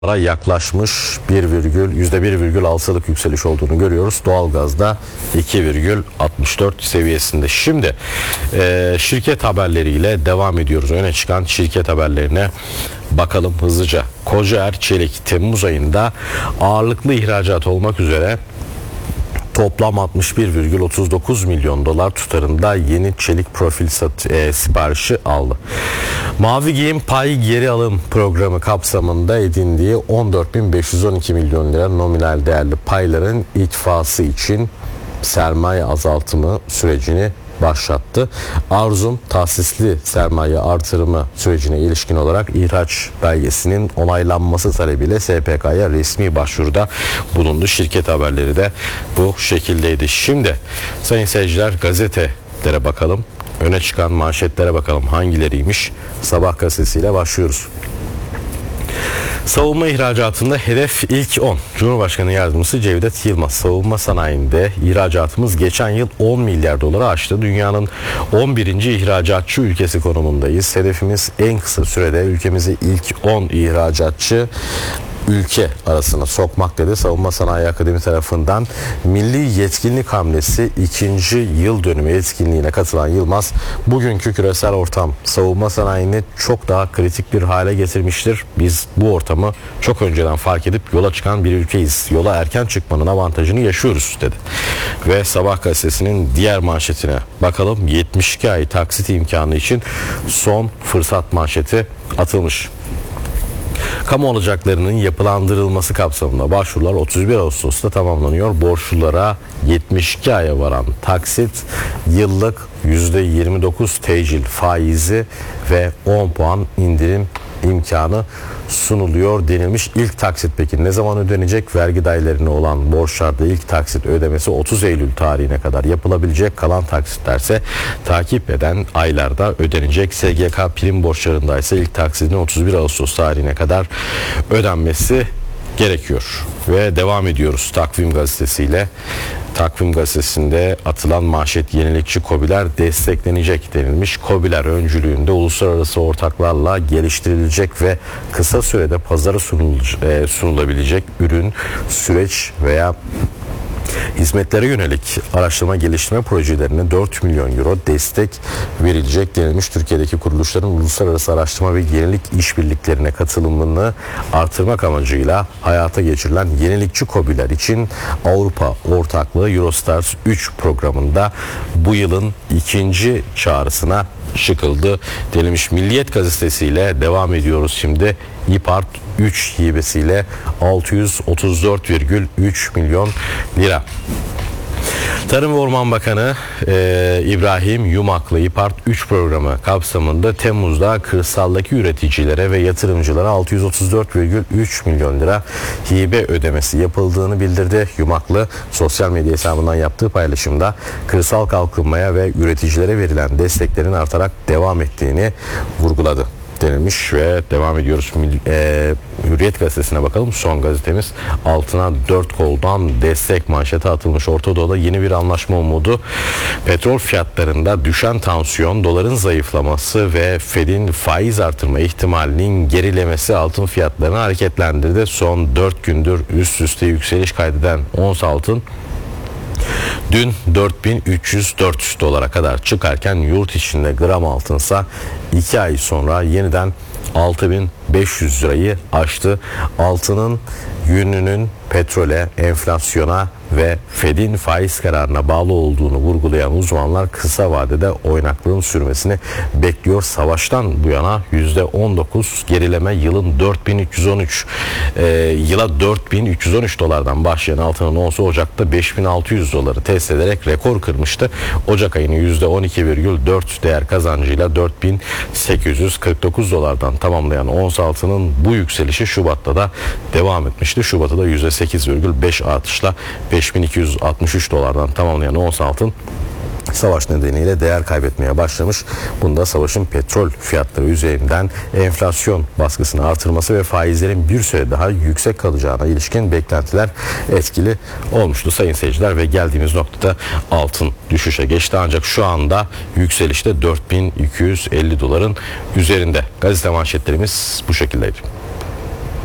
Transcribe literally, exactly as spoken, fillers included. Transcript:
yaklaşmış bir virgül yüzde bir virgül altılık yükseliş olduğunu görüyoruz. Doğalgazda iki virgül altmış dört seviyesinde. Şimdi e, şirket haberleriyle devam ediyoruz. Öne çıkan şirket haberlerine bakalım hızlıca. Kocaer Çelik Temmuz ayında ağırlıklı ihracat olmak üzere toplam altmış bir virgül otuz dokuz milyon dolar tutarında yeni çelik profil sat, e, siparişi aldı. Mavi Giyim Pay Geri Alım Programı kapsamında edindiği on dört bin beş yüz on iki milyon lira nominal değerli payların itfası için sermaye azaltımı sürecini başlattı. Arzum tahsisli sermaye artırımı sürecine ilişkin olarak ihraç belgesinin onaylanması talebiyle S P K'ya resmi başvuruda bulundu. Şirket haberleri de bu şekildeydi. Şimdi sayın seyirciler gazetelere bakalım. Öne çıkan manşetlere bakalım hangileriymiş. Sabah gazetesiyle başlıyoruz. Savunma ihracatında hedef ilk on. Cumhurbaşkanı Yardımcısı Cevdet Yılmaz, savunma sanayinde ihracatımız geçen yıl on milyar doları aştı. Dünyanın on birinci ihracatçı ülkesi konumundayız. Hedefimiz en kısa sürede ülkemizi ilk on ihracatçı ülke arasına sokmak dedi. Savunma Sanayi Akademi tarafından milli yetkinlik hamlesi ikinci yıl dönümü etkinliğine katılan Yılmaz, bugünkü küresel ortam savunma sanayini çok daha kritik bir hale getirmiştir. Biz bu ortamı çok önceden fark edip yola çıkan bir ülkeyiz. Yola erken çıkmanın avantajını yaşıyoruz dedi. Ve Sabah gazetesinin diğer manşetine bakalım. yetmiş iki ay taksit imkanı için son fırsat manşeti atılmış. Kamu alacaklarının yapılandırılması kapsamında başvurular otuz bir Ağustos'ta tamamlanıyor. Borçlulara yetmiş iki aya varan taksit, yıllık yüzde yirmi dokuz tecil faizi ve on puan indirim imkanı sunuluyor denilmiş. İlk taksit peki ne zaman ödenecek? Vergi dairelerine olan borçlarda ilk taksit ödemesi otuz Eylül tarihine kadar yapılabilecek. Kalan taksitlerse takip eden aylarda ödenecek. S G K prim borçlarında ise ilk taksitin otuz bir Ağustos tarihine kadar ödenmesi gerekiyor. Ve devam ediyoruz Takvim gazetesiyle. Takvim gazetesinde atılan manşet, yenilikçi KOBİ'ler desteklenecek denilmiş. KOBİ'ler öncülüğünde uluslararası ortaklarla geliştirilecek ve kısa sürede pazara sunul- sunulabilecek ürün, süreç veya hizmetlere yönelik araştırma geliştirme projelerine dört milyon euro destek verilecek denilmiş. Türkiye'deki kuruluşların uluslararası araştırma ve yenilik işbirliklerine katılımını artırmak amacıyla hayata geçirilen yenilikçi KOBİ'ler için Avrupa Ortaklığı Eurostars üç programında bu yılın ikinci çağrısına çıkıldı denilmiş. Milliyet gazetesiyle devam ediyoruz şimdi. İPART üç hibesiyle altı yüz otuz dört virgül üç milyon lira. Tarım ve Orman Bakanı e, İbrahim Yumaklı İPART üç programı kapsamında Temmuz'da kırsaldaki üreticilere ve yatırımcılara altı yüz otuz dört virgül üç milyon lira hibe ödemesi yapıldığını bildirdi. Yumaklı sosyal medya hesabından yaptığı paylaşımda kırsal kalkınmaya ve üreticilere verilen desteklerin artarak devam ettiğini vurguladı denilmiş ve devam ediyoruz. E, Hürriyet gazetesine bakalım. Son gazetemiz, altına dört koldan destek manşeti atılmış. Orta Doğu'da yeni bir anlaşma umudu. Petrol fiyatlarında düşen tansiyon, doların zayıflaması ve Fed'in faiz artırma ihtimalinin gerilemesi altın fiyatlarını hareketlendirdi. Son dört gündür üst üste yükseliş kaydeden ons altın dün dört bin üç yüz dört dolara kadar çıkarken yurt içinde gram altınsa iki ay sonra yeniden altı bin beş yüz lirayı aştı. Altının yönünün petrole, enflasyona ve Fed'in faiz kararına bağlı olduğunu vurgulayan uzmanlar kısa vadede oynaklığın sürmesini bekliyor. Savaştan bu yana yüzde on dokuz gerileme, yılın dört bin üç yüz on üç e, yıla dört bin üç yüz on üç dolardan başlayan altının onsu Ocak'ta beş bin altı yüz doları test ederek rekor kırmıştı. Ocak ayını yüzde on iki virgül dört değer kazancıyla dört bin sekiz yüz kırk dokuz dolardan tamamlayan ons altının bu yükselişi Şubat'ta da devam etmişti. Şubat'ta da yüzde sekiz virgül beş artışla beş bin iki yüz altmış üç dolardan tamamlayan ons altın savaş nedeniyle değer kaybetmeye başlamış. Bunda savaşın petrol fiyatları üzerinden enflasyon baskısını artırması ve faizlerin bir süre daha yüksek kalacağına ilişkin beklentiler etkili olmuştu sayın seyirciler ve geldiğimiz noktada altın düşüşe geçti. Ancak şu anda yükselişte dört bin iki yüz elli doların üzerinde. Gazete manşetlerimiz bu şekildeydi.